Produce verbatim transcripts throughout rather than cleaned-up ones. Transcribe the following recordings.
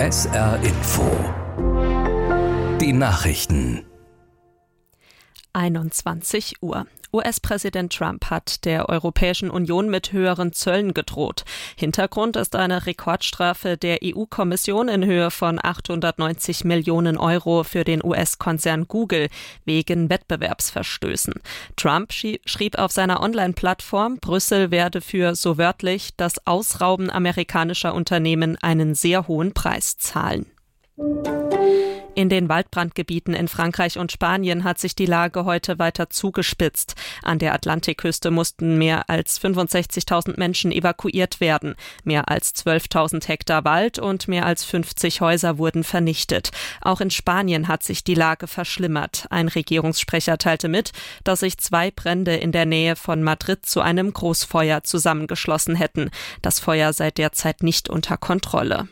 S R Info. Die Nachrichten. einundzwanzig Uhr. U S-Präsident Trump hat der Europäischen Union mit höheren Zöllen gedroht. Hintergrund ist eine Rekordstrafe der E U-Kommission in Höhe von achthundertneunzig Millionen Euro für den U S-Konzern Google wegen Wettbewerbsverstößen. Trump schrieb auf seiner Online-Plattform, Brüssel werde für, so wörtlich, das Ausrauben amerikanischer Unternehmen einen sehr hohen Preis zahlen. In den Waldbrandgebieten in Frankreich und Spanien hat sich die Lage heute weiter zugespitzt. An der Atlantikküste mussten mehr als fünfundsechzigtausend Menschen evakuiert werden. Mehr als zwölftausend Hektar Wald und mehr als fünfzig Häuser wurden vernichtet. Auch in Spanien hat sich die Lage verschlimmert. Ein Regierungssprecher teilte mit, dass sich zwei Brände in der Nähe von Madrid zu einem Großfeuer zusammengeschlossen hätten. Das Feuer sei derzeit nicht unter Kontrolle.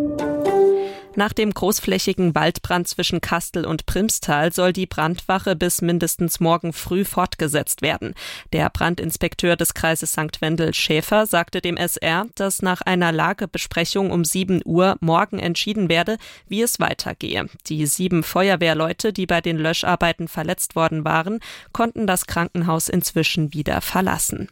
Nach dem großflächigen Waldbrand zwischen Kastel und Primstal soll die Brandwache bis mindestens morgen früh fortgesetzt werden. Der Brandinspekteur des Kreises Sankt Wendel, Schäfer, sagte dem S R, dass nach einer Lagebesprechung um sieben Uhr morgen entschieden werde, wie es weitergehe. Die sieben Feuerwehrleute, die bei den Löscharbeiten verletzt worden waren, konnten das Krankenhaus inzwischen wieder verlassen.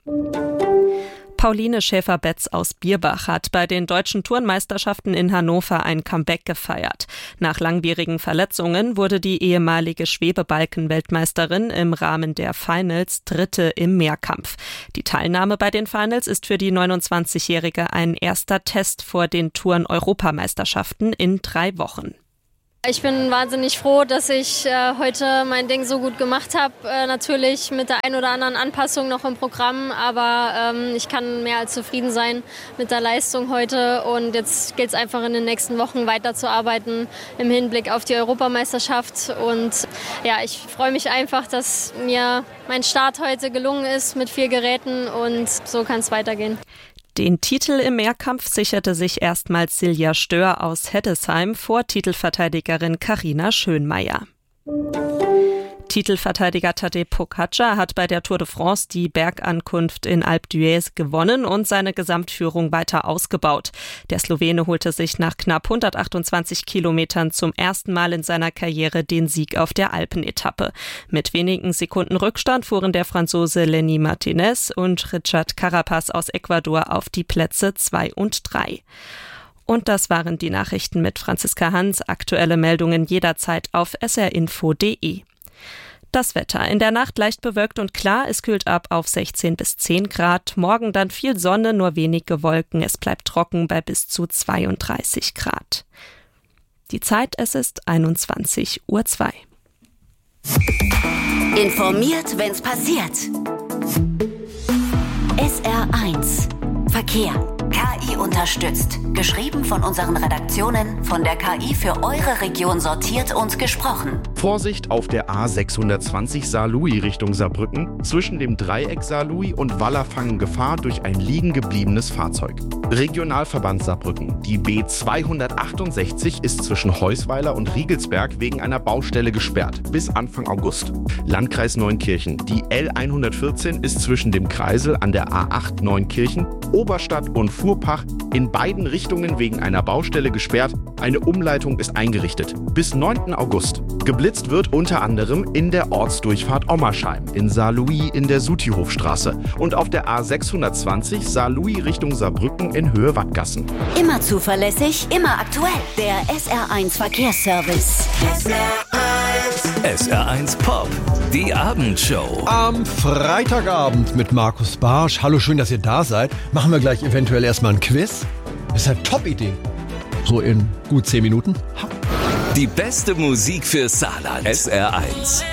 Pauline Schäfer-Betz aus Bierbach hat bei den deutschen Turnmeisterschaften in Hannover ein Comeback gefeiert. Nach langwierigen Verletzungen wurde die ehemalige Schwebebalken-Weltmeisterin im Rahmen der Finals Dritte im Mehrkampf. Die Teilnahme bei den Finals ist für die neunundzwanzigjährige ein erster Test vor den Turn-Europameisterschaften in drei Wochen. Ich bin wahnsinnig froh, dass ich äh, heute mein Ding so gut gemacht habe. Äh, natürlich mit der ein oder anderen Anpassung noch im Programm, aber ähm, ich kann mehr als zufrieden sein mit der Leistung heute. Und jetzt geht es einfach in den nächsten Wochen weiterzuarbeiten im Hinblick auf die Europameisterschaft. Und ja, ich freue mich einfach, dass mir mein Start heute gelungen ist mit vier Geräten und so kann es weitergehen. Den Titel im Mehrkampf sicherte sich erstmals Silja Stör aus Heddesheim vor Titelverteidigerin Carina Schönmeier. Titelverteidiger Tadej Pogačar hat bei der Tour de France die Bergankunft in Alpe d'Huez gewonnen und seine Gesamtführung weiter ausgebaut. Der Slowene holte sich nach knapp hundertachtundzwanzig Kilometern zum ersten Mal in seiner Karriere den Sieg auf der Alpenetappe. Mit wenigen Sekunden Rückstand fuhren der Franzose Lenny Martinez und Richard Carapaz aus Ecuador auf die Plätze zwei und drei. Und das waren die Nachrichten mit Franziska Hans. Aktuelle Meldungen jederzeit auf s r info punkt d e. Das Wetter. In der Nacht leicht bewölkt und klar. Es kühlt ab auf sechzehn bis zehn Grad. Morgen dann viel Sonne, nur wenige Wolken. Es bleibt trocken bei bis zu zweiunddreißig Grad. Die Zeit, es ist einundzwanzig Uhr zwei. Informiert, wenn's passiert. S R eins Verkehr. K I unterstützt. Geschrieben von unseren Redaktionen, von der K I für eure Region sortiert und gesprochen. Vorsicht auf der A sechshundertzwanzig Saarlouis Richtung Saarbrücken. Zwischen dem Dreieck Saarlouis und Wallerfangen Gefahr durch ein liegen gebliebenes Fahrzeug. Regionalverband Saarbrücken. Die B zweihundertachtundsechzig ist zwischen Heusweiler und Riegelsberg wegen einer Baustelle gesperrt. Bis Anfang August. Landkreis Neunkirchen. Die L hundertvierzehn ist zwischen dem Kreisel an der A acht Neunkirchen, Oberstadt und Fuhrpach in beiden Richtungen wegen einer Baustelle gesperrt. Eine Umleitung ist eingerichtet. Bis neunten August. Geblitzt wird unter anderem in der Ortsdurchfahrt Ommersheim, in Saarlouis in der Sutihofstraße und auf der A sechshundertzwanzig Saarlouis Richtung Saarbrücken in Höhe Wattgassen. Immer zuverlässig, immer aktuell. Der S R eins Verkehrsservice. S R eins. S R eins Pop. Die Abendshow. Am Freitagabend mit Markus Barsch. Hallo, schön, dass ihr da seid. Machen wir gleich eventuell erstmal ein Quiz. Das ist eine Top-Idee. So in gut zehn Minuten. Ha. Die beste Musik für Saarland. S R eins.